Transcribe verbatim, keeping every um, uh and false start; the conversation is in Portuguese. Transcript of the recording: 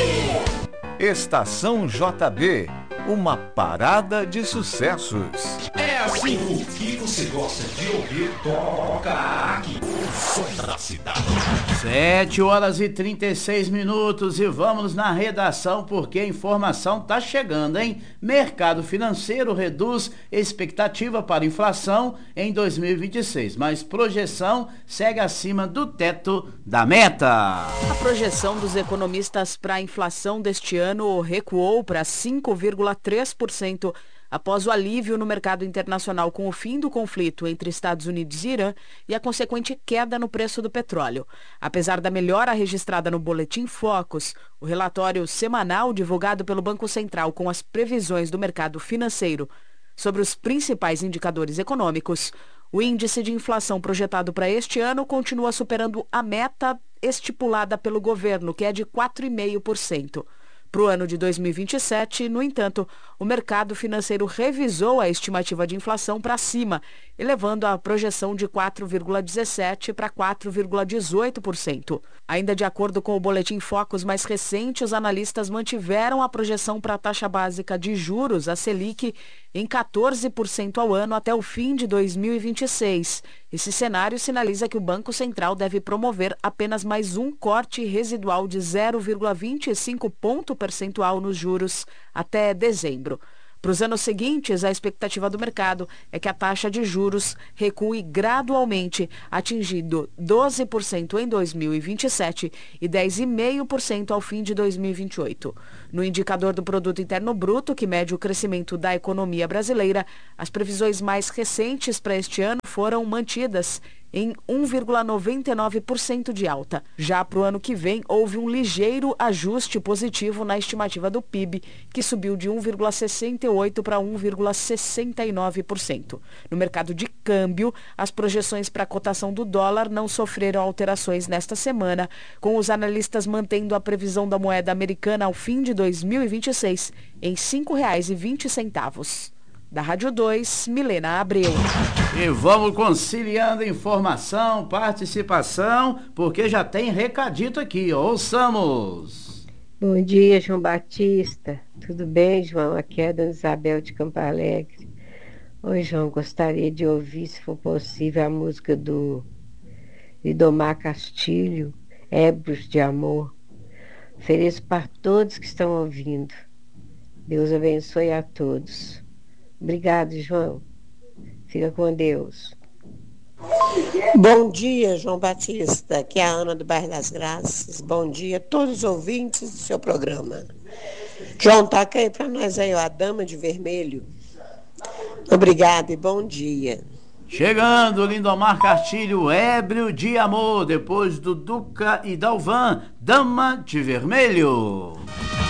Estação J B, uma parada de sucessos. É assim, o que você gosta de ouvir, toca aqui. O som da cidade. sete horas e trinta e seis minutos e vamos na redação porque a informação tá chegando, hein? Mercado financeiro reduz expectativa para inflação em dois mil e vinte e seis, mas projeção segue acima do teto da meta. A projeção dos economistas para a inflação deste ano recuou para cinco vírgula três por cento após o alívio no mercado internacional com o fim do conflito entre Estados Unidos e Irã e a consequente queda no preço do petróleo. Apesar da melhora registrada no Boletim Focus, o relatório semanal divulgado pelo Banco Central com as previsões do mercado financeiro sobre os principais indicadores econômicos, o índice de inflação projetado para este ano continua superando a meta estipulada pelo governo, que é de quatro vírgula cinco por cento. Para o ano de dois mil e vinte e sete, no entanto, o mercado financeiro revisou a estimativa de inflação para cima, elevando a projeção de quatro vírgula dezessete por cento para quatro vírgula dezoito por cento. Ainda de acordo com o Boletim Focus mais recente, os analistas mantiveram a projeção para a taxa básica de juros, a Selic, em quatorze por cento ao ano até o fim de dois mil e vinte e seis. Esse cenário sinaliza que o Banco Central deve promover apenas mais um corte residual de zero vírgula vinte e cinco ponto percentual nos juros até dezembro. Para os anos seguintes, a expectativa do mercado é que a taxa de juros recue gradualmente, atingindo doze por cento em dois mil e vinte e sete e dez vírgula cinco por cento ao fim de dois mil e vinte e oito. No indicador do Produto Interno Bruto, que mede o crescimento da economia brasileira, as previsões mais recentes para este ano foram mantidas em um vírgula noventa e nove por cento de alta. Já para o ano que vem, houve um ligeiro ajuste positivo na estimativa do P I B, que subiu de um vírgula sessenta e oito por cento para um vírgula sessenta e nove por cento. No mercado de câmbio, as projeções para a cotação do dólar não sofreram alterações nesta semana, com os analistas mantendo a previsão da moeda americana ao fim de dois mil e vinte e seis em cinco reais e vinte centavos. Da Rádio dois, Milena Abreu. E vamos conciliando informação, participação, porque já tem recadito aqui, ouçamos. Bom dia, João Batista. Tudo bem, João? Aqui é a Dona Isabel de Campo Alegre. Oi, João, gostaria de ouvir, se for possível, a música do Lidomar Castilho, Ébrios de Amor. Ofereço para todos que estão ouvindo. Deus abençoe a todos. Obrigado, João. Fica com Deus. Bom dia, João Batista. Aqui é a Ana do Bairro das Graças. Bom dia a todos os ouvintes do seu programa. João, toca aí para nós aí, ó, a Dama de Vermelho. Obrigado e bom dia. Chegando, Lindomar Castilho, Ébrio de Amor, depois do Duca e Dalvan, Dama de Vermelho.